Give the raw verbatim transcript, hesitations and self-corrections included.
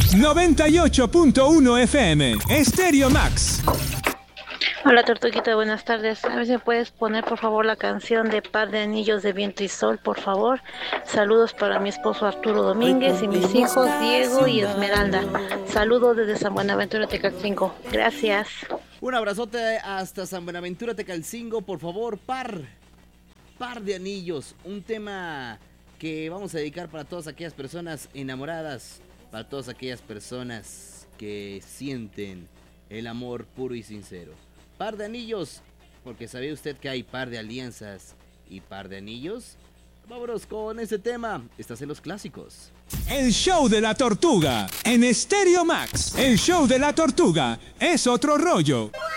noventa y ocho punto uno F M, Stereo Max. Hola Tortuguita, buenas tardes. A ver si me puedes poner por favor la canción de Par de Anillos de Viento y Sol, por favor. Saludos para mi esposo Arturo Domínguez y mis hijos Diego y Esmeralda. Saludos desde San Buenaventura, Tecalcingo. Gracias. Un abrazote hasta San Buenaventura, Tecalcingo. Por favor, Par, Par de Anillos. Un tema que vamos a dedicar para todas aquellas personas enamoradas, para todas aquellas personas que sienten el amor puro y sincero. Par de anillos, porque ¿sabía usted que hay par de alianzas y par de anillos? Vámonos con ese tema. Estás en los clásicos. El show de la tortuga en Stereo Max. El show de la tortuga es otro rollo.